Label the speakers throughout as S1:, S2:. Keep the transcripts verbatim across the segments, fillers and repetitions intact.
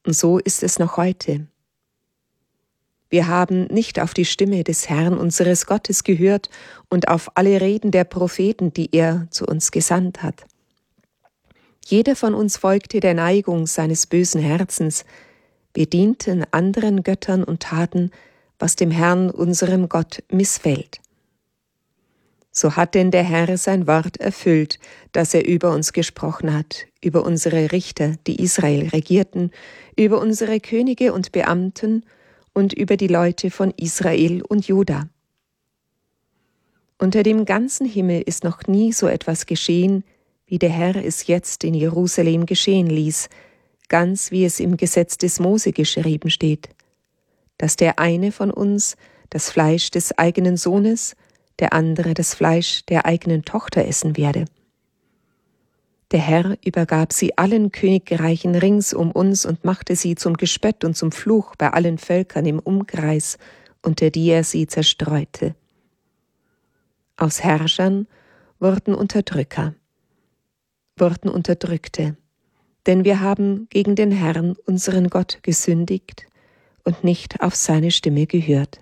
S1: Und so ist es noch heute. Wir haben nicht auf die Stimme des Herrn unseres Gottes gehört und auf alle Reden der Propheten, die er zu uns gesandt hat. Jeder von uns folgte der Neigung seines bösen Herzens, wir dienten anderen Göttern und taten, was dem Herrn unserem Gott missfällt. So hat denn der Herr sein Wort erfüllt, das er über uns gesprochen hat, über unsere Richter, die Israel regierten, über unsere Könige und Beamten und über die Leute von Israel und Juda. Unter dem ganzen Himmel ist noch nie so etwas geschehen, wie der Herr es jetzt in Jerusalem geschehen ließ, ganz wie es im Gesetz des Mose geschrieben steht, dass der eine von uns das Fleisch des eigenen Sohnes, der andere das Fleisch der eigenen Tochter essen werde. Der Herr übergab sie allen Königreichen rings um uns und machte sie zum Gespött und zum Fluch bei allen Völkern im Umkreis, unter die er sie zerstreute. Aus Herrschern wurden Unterdrücker, wurden Unterdrückte, denn wir haben gegen den Herrn, unseren Gott, gesündigt und nicht auf seine Stimme gehört.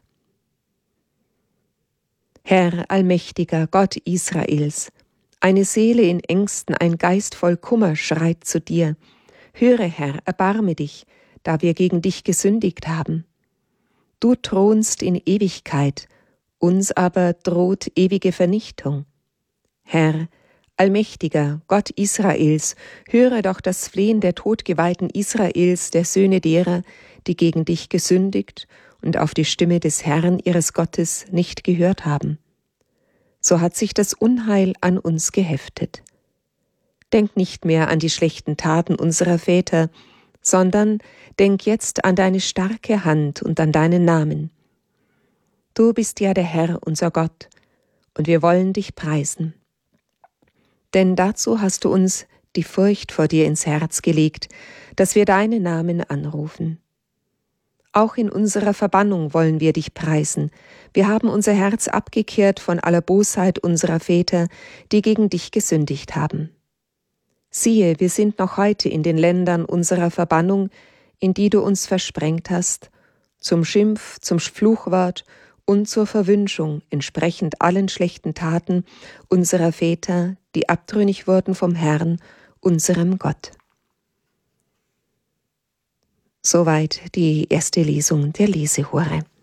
S1: Herr, allmächtiger Gott Israels, eine Seele in Ängsten, ein Geist voll Kummer schreit zu dir. Höre, Herr, erbarme dich, da wir gegen dich gesündigt haben. Du thronst in Ewigkeit, uns aber droht ewige Vernichtung. Herr, allmächtiger Gott Israels, höre doch das Flehen der Todgeweihten Israels, der Söhne derer, die gegen dich gesündigt und auf die Stimme des Herrn ihres Gottes nicht gehört haben. So hat sich das Unheil an uns geheftet. Denk nicht mehr an die schlechten Taten unserer Väter, sondern denk jetzt an deine starke Hand und an deinen Namen. Du bist ja der Herr, unser Gott, und wir wollen dich preisen. Denn dazu hast du uns die Furcht vor dir ins Herz gelegt, dass wir deinen Namen anrufen. Auch in unserer Verbannung wollen wir dich preisen. Wir haben unser Herz abgekehrt von aller Bosheit unserer Väter, die gegen dich gesündigt haben. Siehe, wir sind noch heute in den Ländern unserer Verbannung, in die du uns versprengt hast, zum Schimpf, zum Fluchwort und zur Verwünschung, entsprechend allen schlechten Taten unserer Väter, die abtrünnig wurden vom Herrn, unserem Gott. Soweit die erste Lesung der Lesehure.